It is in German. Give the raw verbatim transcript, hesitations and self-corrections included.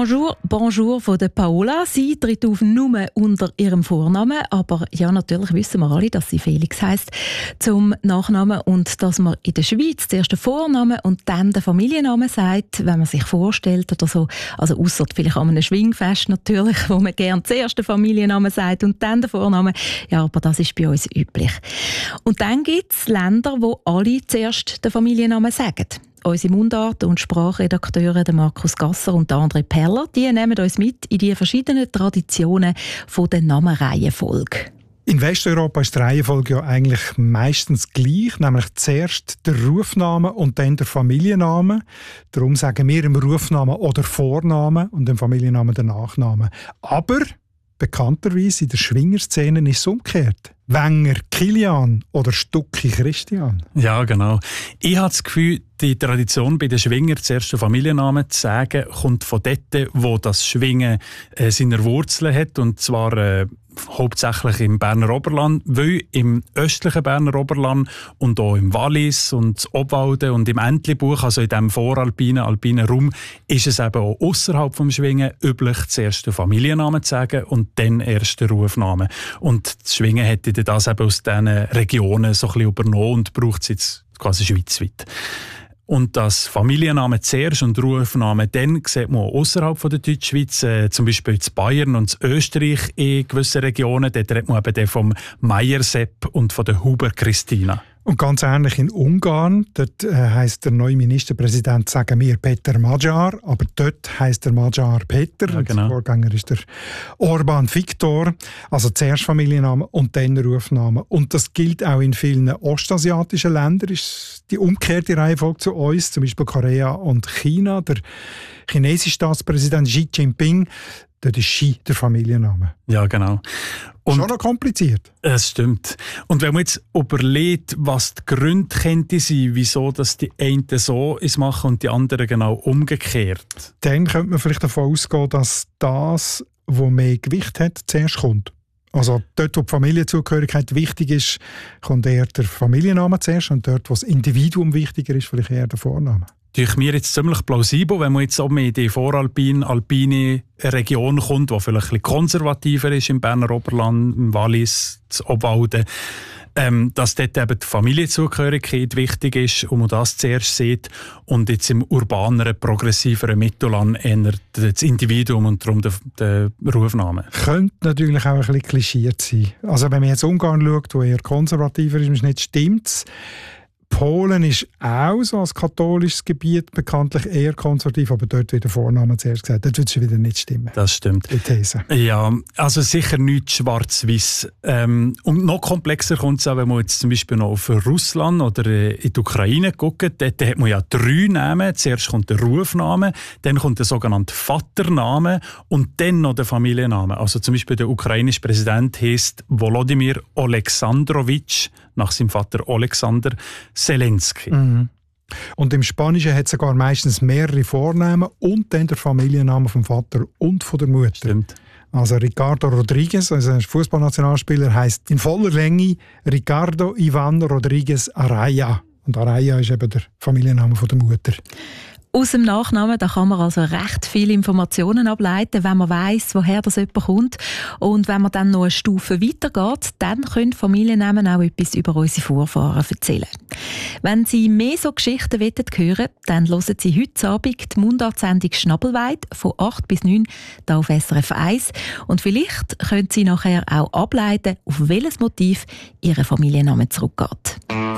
Bonjour, bonjour von der Paola. Sie tritt auf nur unter ihrem Vornamen, aber ja, natürlich wissen wir alle, dass sie Felix heisst zum Nachnamen und dass man in der Schweiz zuerst den Vornamen und dann den Familiennamen sagt, wenn man sich vorstellt oder so. Also ausser vielleicht an einem Schwingfest natürlich, wo man gerne zuerst den Familiennamen sagt und dann den Vornamen. Ja, aber das ist bei uns üblich. Und dann gibt es Länder, wo alle zuerst den Familiennamen sagen. Unsere Mundart- und Sprachredakteure Markus Gasser und André Perler, die nehmen uns mit in die verschiedenen Traditionen von der Namenreihenfolge. In Westeuropa ist die Reihenfolge ja eigentlich meistens gleich, nämlich zuerst der Rufname und dann der Familienname. Darum sagen wir im Rufnamen oder Vornamen und im Familiennamen der Nachname. Aber bekannterweise in der Schwingerszene ist es umgekehrt. Wenger Kilian oder Stucki Christian. Ja, genau. Ich habe das Gefühl, die Tradition bei den Schwingern zuerst den Familiennamen zu sagen, kommt von dort, wo das Schwingen äh, seine Wurzeln hat, und zwar äh, hauptsächlich im Berner Oberland, weil im östlichen Berner Oberland und auch im Wallis und Obwalden und im Entlebuch, also in diesem voralpinen, alpinen Raum, ist es eben auch ausserhalb vom Schwingen üblich, zuerst den Familiennamen zu sagen und dann erst den Rufnamen. Und das Schwingen hätte das eben aus diesen Regionen so ein bisschen übernommen und braucht es jetzt quasi schweizweit. Und das Familiennamen zuerst und Rufnamen dann sieht man auch ausserhalb der Deutschschweiz, äh, zum Beispiel in Bayern und in Österreich in gewissen Regionen. Dort redet man eben vom Meyer-Sepp und von der Huber-Christina. Und ganz ähnlich in Ungarn, dort äh, heisst der neue Ministerpräsident, sagen wir, Peter Magyar, aber dort heisst der Magyar Peter, ja, genau. Und der Vorgänger ist der Orban Viktor. Also zuerst Familienname und dann Rufname. Und das gilt auch in vielen ostasiatischen Ländern, ist die umgekehrte Reihenfolge zu uns, zum Beispiel Korea und China. Der chinesische Staatspräsident Xi Jinping, dort ist Xi der Familienname. Ja, genau. Und schon noch kompliziert. Es stimmt. Und wenn man jetzt überlegt, was die Gründe könnte sein, wieso dass die einen so es machen und die anderen genau umgekehrt, dann könnte man vielleicht davon ausgehen, dass das, was mehr Gewicht hat, zuerst kommt. Also dort, wo die Familienzugehörigkeit wichtig ist, kommt eher der Familienname zuerst, und dort, wo das Individuum wichtiger ist, vielleicht eher der Vorname. Das ist mir jetzt ziemlich plausibel, wenn man jetzt auch in die voralpine, alpine Region kommt, die vielleicht ein bisschen konservativer ist, im Berner Oberland, im Wallis, im Obwalden, ähm, dass dort eben die Familienzugehörigkeit wichtig ist und man das zuerst sieht, und jetzt im urbaneren, progressiveren Mittelland eher das Individuum und darum der, der Rufname. Könnte natürlich auch ein bisschen klischiert sein. Also wenn man jetzt Ungarn schaut, wo eher konservativer ist, nicht stimmt. Polen ist auch so als katholisches Gebiet bekanntlich eher konservativ, aber dort wird der Vorname zuerst gesagt. Das würde schon wieder nicht stimmen. Das stimmt. Die These. Ja, also sicher nicht schwarz-weiß. Ähm, und noch komplexer kommt es auch, wenn man jetzt zum Beispiel noch auf Russland oder in die Ukraine guckt. Dort hat man ja drei Namen. Zuerst kommt der Rufname, dann kommt der sogenannte Vatername und dann noch der Familienname. Also zum Beispiel der ukrainische Präsident heisst Volodymyr Oleksandrowitsch, nach seinem Vater Alexander Zelensky. Mhm. Und im Spanischen hat es sogar meistens mehrere Vornamen und dann der Familienname vom Vater und von der Mutter. Stimmt. Also Ricardo Rodriguez, also ein Fußballnationalspieler, heisst in voller Länge Ricardo Iván Rodríguez Araya. Und Araya ist eben der Familienname von der Mutter. Aus dem Nachnamen da kann man also recht viele Informationen ableiten, wenn man weiss, woher das jemand kommt. Und wenn man dann noch eine Stufe weitergeht, dann können Familiennamen auch etwas über unsere Vorfahren erzählen. Wenn Sie mehr so Geschichten hören wollen, dann hören Sie heute Abend die Mundartsendung Schnabelweid von acht bis neun hier auf S R F eins. Und vielleicht können Sie nachher auch ableiten, auf welches Motiv Ihr Familienname zurückgeht.